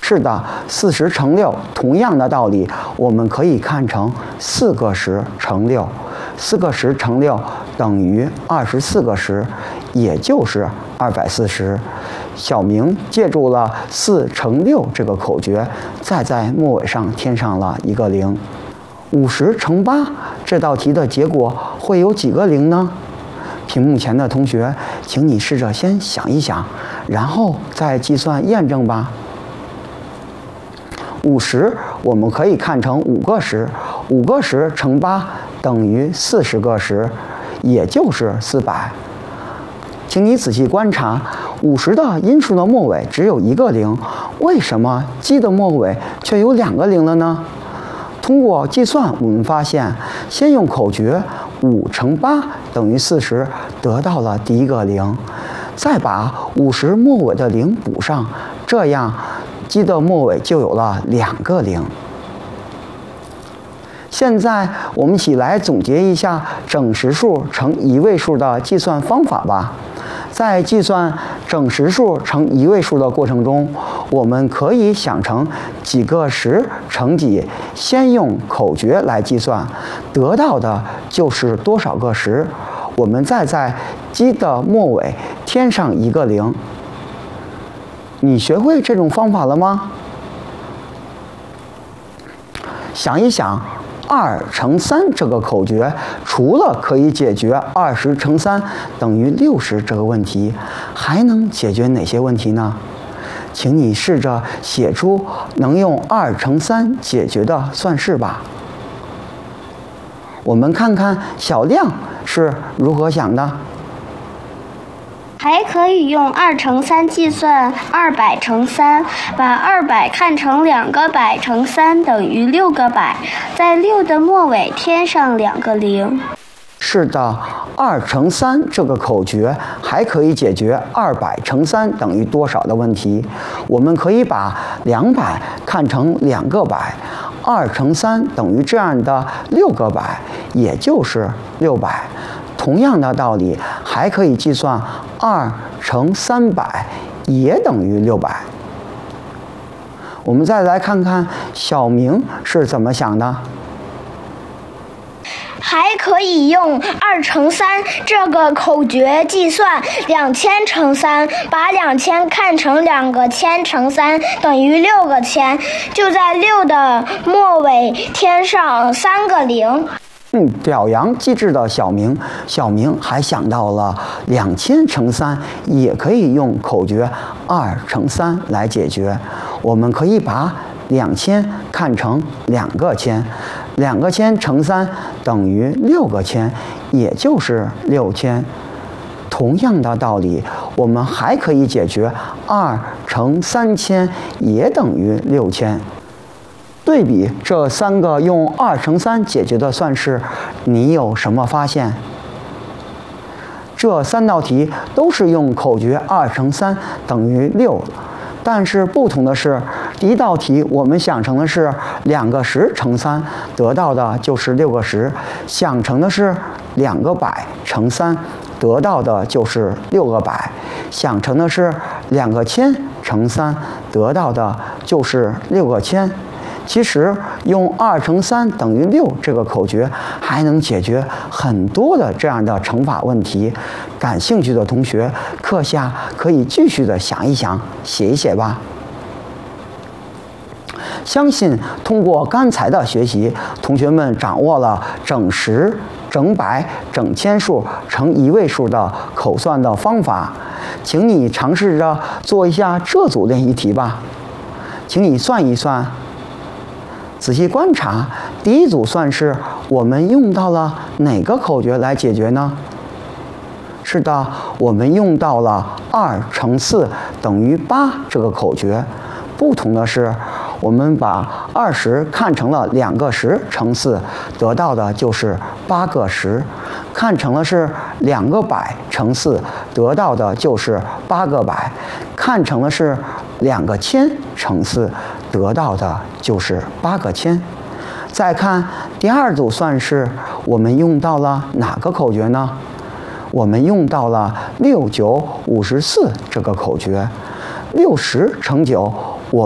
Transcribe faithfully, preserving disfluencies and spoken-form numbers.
是的，四十乘六，同样的道理，我们可以看成四个十乘六，四个十乘六等于二十四个十，也就是二百四十。小明借助了四乘六这个口诀，再在末尾上添上了一个零。五十乘八，这道题的结果会有几个零呢？屏幕前的同学，请你试着先想一想，然后再计算验证吧。五十我们可以看成五个十，五个十乘八等于四十个十，也就是四百。请你仔细观察，五十的因数的末尾只有一个零，为什么鸡的末尾却有两个零了呢？通过计算，我们发现，先用口诀五乘八等于四十，得到了第一个零，再把五十末尾的零补上，这样鸡的末尾就有了两个零。现在我们一起来总结一下整实数乘一位数的计算方法吧。在计算整实数乘一位数的过程中，我们可以想成几个十乘几，先用口诀来计算，得到的就是多少个十，我们再在鸡的末尾添上一个零。你学会这种方法了吗？想一想，二乘三这个口诀，除了可以解决二十乘三等于六十这个问题，还能解决哪些问题呢？请你试着写出能用二乘三解决的算式吧。我们看看小亮是如何想的。 还可以用二乘三计算二百乘三，把二百看成两个百乘三等于六个百，在六的末尾添上两个零。 是的，二乘三这个口诀还可以解决二百乘三等于多少的问题。我们可以把两百看成两个百，二乘三等于这样的六个百，也就是六百。同样的道理，还可以计算二乘三百也等于六百。我们再来看看小明是怎么想的。 还可以用二乘三这个口诀计算两千乘三，把两千看成两个千乘三等于六个千，就在六的末尾添上三个零。 嗯，表扬机智的小明，小明还想到了两千乘三也可以用口诀二乘三来解决。我们可以把两千看成两个千，两个千乘三等于六个千，也就是六千。同样的道理，我们还可以解决二乘三千也等于六千。对比这三个用二乘三解决的算式，你有什么发现？这三道题都是用口诀二乘三等于六，但是不同的是，第一道题我们想成的是两个十乘三，得到的就是六个十；想成的是两个百乘三，得到的就是六个百；想成的是两个千乘三，得到的就是六个千。其实用二乘三等于六这个口诀还能解决很多的这样的乘法问题。感兴趣的同学，课下可以继续的想一想，写一写吧。相信通过刚才的学习，同学们掌握了整十、整百、整千数乘一位数的口算的方法。请你尝试着做一下这组练习题吧。请你算一算。仔细观察，第一组算式我们用到了哪个口诀来解决呢？是的，我们用到了二乘四等于八这个口诀。不同的是，我们把二十看成了两个十乘四，得到的就是八个十；看成了是两个百乘四，得到的就是八个百；看成了是两个千乘四，得到的就是八个千。再看第二组算式，我们用到了哪个口诀呢？我们用到了六九五十四这个口诀。六十乘九，